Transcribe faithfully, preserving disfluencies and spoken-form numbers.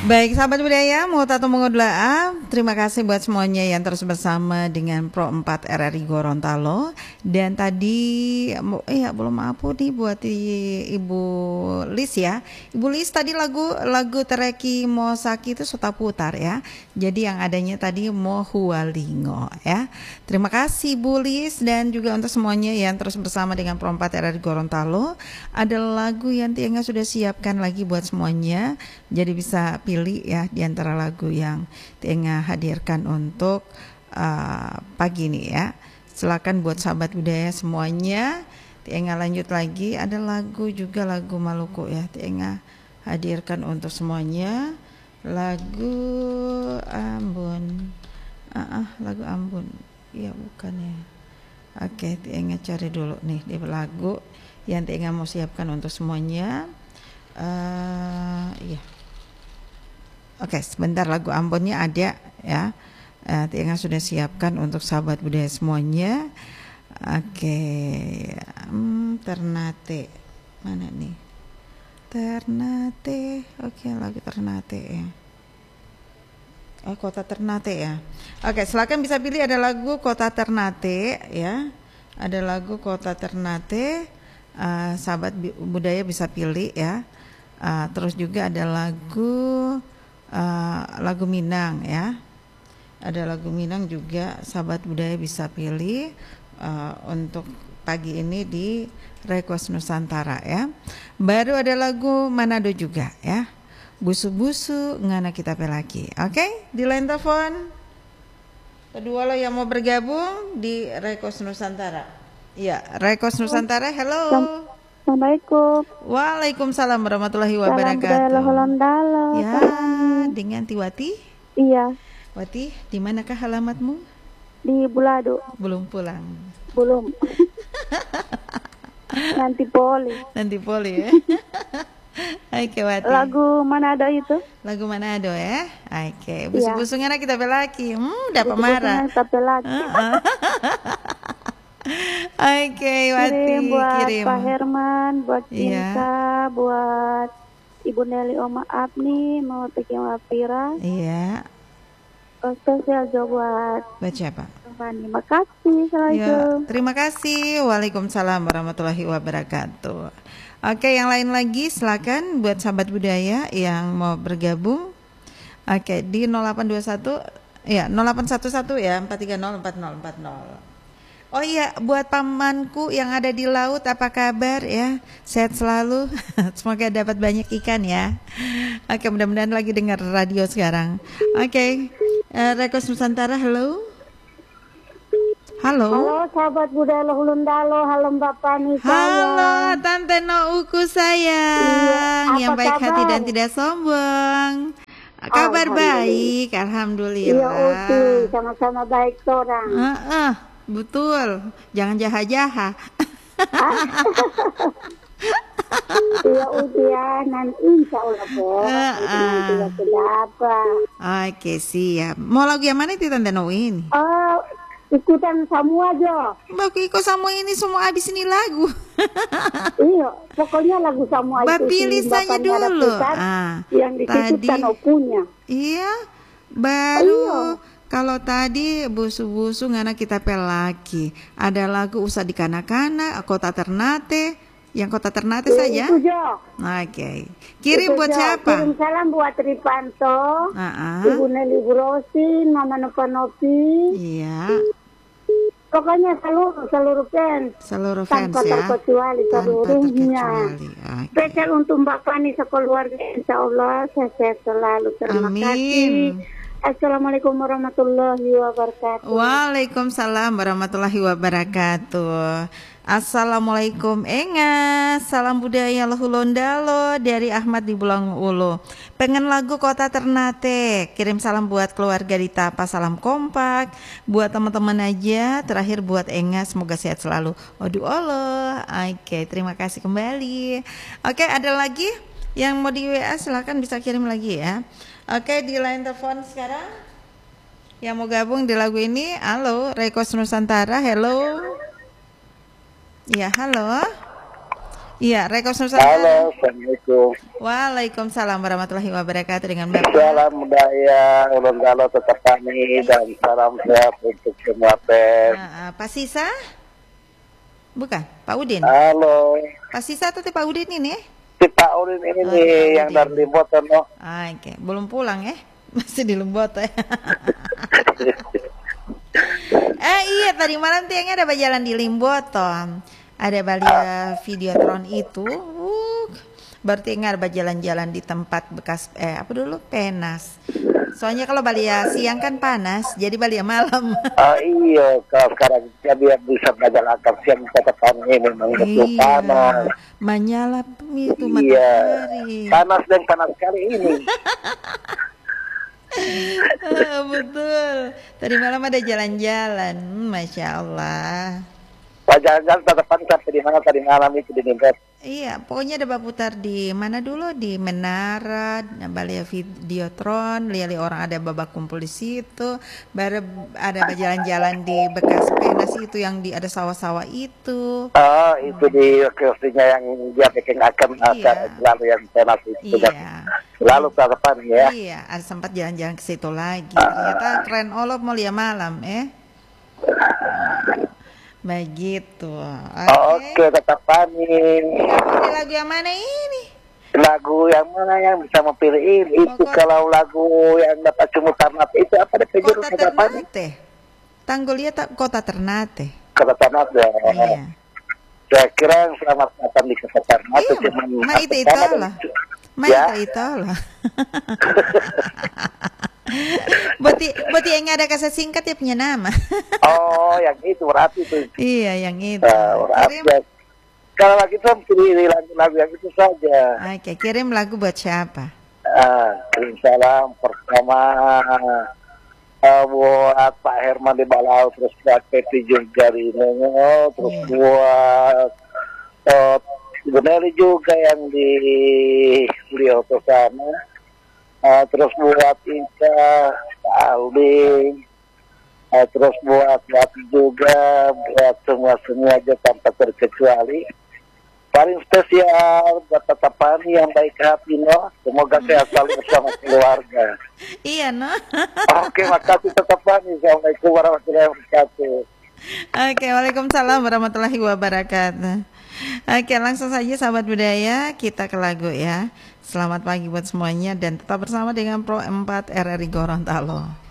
Baik, sahabat budaya, mau tato mengodla'a, terima kasih buat semuanya yang terus bersama dengan Pro empat R R I Gorontalo. Dan tadi, eh ya belum apa nih buat Ibu Lis ya. Ibu Lis tadi lagu lagu Tereki Mosaki itu sudah putar ya. Jadi yang adanya tadi Mohualingo ya. Terima kasih Bu Lis dan juga untuk semuanya yang terus bersama dengan Pro empat R R I Gorontalo. Ada lagu yang Tienga sudah siapkan lagi buat semuanya. Jadi bisa pilih ya di antara lagu yang Tienga hadirkan untuk uh, pagi ini ya. Silakan buat sahabat budaya semuanya. Tienga lanjut lagi, ada lagu juga lagu Maluku ya. Tienga hadirkan untuk semuanya. Lagu Ambon. Ah, ah lagu Ambon. Ya bukan ya. Oke, Tienga cari dulu nih di lagu yang Tienga mau siapkan untuk semuanya. Uh, iya. Oke, sebentar lagu Ambonnya ada ya. Uh, Tienga sudah siapkan untuk sahabat budaya semuanya. Oke, hmm, Ternate mana nih? Ternate, oke lagu Ternate ya. Oh, Kota Ternate ya. Oke, silakan bisa pilih ada lagu Kota Ternate ya. Ada lagu Kota Ternate. Uh, sahabat budaya bisa pilih ya. Uh, terus juga ada lagu uh, lagu Minang ya. Ada lagu Minang juga sahabat budaya bisa pilih uh, untuk pagi ini di Request Nusantara ya. Baru ada lagu Manado juga ya. Busu-busu ngana kita pelaki. Oke, okay? Di line telepon kedua lo yang mau bergabung di Request Nusantara. Ya, Request Nusantara. Hello. Assalamualaikum. Waalaikumsalam warahmatullahi wabarakatuh. Salam dalo. Ya, dengan Tiwati? Iya. Wati, di manakah alamatmu? Di Bulado. Belum pulang. Belum. Nanti poli. Nanti poli ya. Oke, Wati. Lagu Manado itu? Lagu Manado ya. Oke, busuk-busuknya kita belaki. Hmm, dapat marah. Kita belaki. Oke, Wati. Kirim buat kirim. Pak Herman, buat Cinta, ya. buat Ibu Nelly Oma Abni, mau Teki Wapira. Iya. Spesial juga buat buat siapa? Terima kasih. Ya, terima kasih. Waalaikumsalam warahmatullahi wabarakatuh. Oke, yang lain lagi silakan buat sahabat budaya yang mau bergabung. Oke, di nol delapan dua satu ya nol delapan satu satu ya empat tiga nol empat nol empat nol. Oh iya, buat pamanku yang ada di laut, apa kabar ya? Sehat selalu. Semoga dapat banyak ikan ya. Oke, mudah-mudahan lagi dengar radio sekarang. Oke, uh, Request Nusantara, halo. Halo. Halo, sahabat budaya Lohulundalo. Halo Mbak Pani. Halo, Tante Nouku sayang. Iya, yang baik kabar? Hati dan tidak sombong. Kabar baik, alhamdulillah. Iya, Uti, sama-sama baik orang. Uh -uh. Betul, jangan jaha-jaha. Iya ujianan, insya Allah po. Uh, uh. Oke siap. Mau lagu yang mana itu Tante Nowi ini? Oh, ikutan semua aja. Baku ikut semua ini semua habis ini lagu. Iya, pokoknya lagu semua itu. Pilih saja dulu. Ah, yang dititipkan punya. Iya, baru. Iyo. Kalau tadi busu-busu ngana kita pelaki, ada lagu usah dikana-kana, Kota Ternate, yang Kota Ternate ya, saja. Oke, okay. Kirim itu buat jo. Siapa? Kirim salam buat Ripanto, uh-uh. Ibu Nelly Burosin, Mama Nopanopi. Iya. Pokoknya seluruh seluruh fans, seluruh fans tanpa ya, terkecuali seluruhnya. Okay. Spesial untuk Mbak Fani sekeluarga, Insya Allah sehat selalu. Terima Amin. kasih. Assalamualaikum warahmatullahi wabarakatuh. Waalaikumsalam warahmatullahi wabarakatuh. Assalamualaikum Enga. Salam budaya Lohulondalo dari Ahmad di Bulang Ulu. Pengen lagu Kota Ternate. Kirim salam buat keluarga di Tapa. Salam kompak. Buat teman-teman aja. Terakhir buat Enga. Semoga sehat selalu. Waduh Allah. Oke, terima kasih kembali. Oke, ada lagi yang mau di W A silakan bisa kirim lagi ya. Oke, di line telepon sekarang yang mau gabung di lagu ini. Halo, Request Nusantara. Hello. Ya, halo. Iya, Waalaikumsalam. Halo, Assalamualaikum. Waalaikumsalam warahmatullahi wabarakatuh dengan Bapak. Salam budaya, ulun galau tetap kami dan salam sehat untuk semua pers. Nah, Pak Sisa? Bukan, Pak Udin. Halo. Pak Sisa atau Pak Udin ini? Si Pak Udin ini Oh, nih Pak yang Udin. dari Limbotan, no. Ah, Oke, belum pulang ya? Masih di Lembot ya. Eh iya, tadi malam tiangnya ada berjalan di Limboton. Ada balia videotron itu. Uh, berarti nggak ada jalan-jalan di tempat bekas eh apa dulu Penas. Soalnya kalau balia siang kan panas, jadi balia malam. Ah iya, kalau sekarang kita biar bisa belajar akar siang catatan ini memang betul panas. Menyala itu Iya, matahari. panas dan panas sekali ini. Ah, betul. Tadi malam ada jalan-jalan, hmm, masya Allah. Jalan-jalan tatapan sampai di mana tadi malam itu di Nimbat. Iya, pokoknya ada baputar di mana dulu di Menara, Balai Videotron, lihat orang ada babak kumpul di situ, baru ada jalan-jalan di bekas Penas itu yang di ada sawah-sawah itu. Oh, itu di kiosnya yang dia bikin akan Iya. akan selalu yang panas itu. Iya. Lalu tatapan ya. Iya, ada sempat jalan-jalan ke situ lagi. Ternyata keren olop mau lihat malam, eh. Begitu. Oke. Oke, tatapan ini. Ini lagu yang mana ini? Lagu yang mana yang bisa memilih ini? Itu Pokok- kalau lagu yang dapat cumut Ternate itu apa deh penjuru Kota tatapan? Ternate. Tanggulnya tak Kota Ternate. Kota Ternate. Iya. Saya kira yang selamat datang di Kota Ternate Iya, cuman ma itu itu sama lah. dan- Ma Ya. itu itu lah. Boti boti yang ada kata singkat ya punya nama. Oh, yang itu berarti itu. Iya, yang itu. Ah, berarti Kirim. ya. Kalau lagi itu pilih lagu-lagu yang itu saja. Oke, kirim lagu buat siapa? Ah, kirim salam pertama eh, buat Pak Herman di Balau, terus buat Peti juga di Nengok, terus Iya. buat eh, Ibu Nelly juga yang di beliau ke sana. Eh, terus buat Ika, Pak Aldi, eh, terus buat Wati juga, buat semua-semua aja tanpa terkecuali. Paling spesial buat Tatapani yang baik hati, no. Semoga sehat selalu bersama keluarga. Iya, no. Oke, makasih Tatapani. Assalamualaikum warahmatullahi wabarakatuh. Oke, waalaikumsalam warahmatullahi wabarakatuh. Oke, langsung saja sahabat budaya, kita ke lagu ya. Selamat pagi buat semuanya dan tetap bersama dengan Pro empat R R I Gorontalo.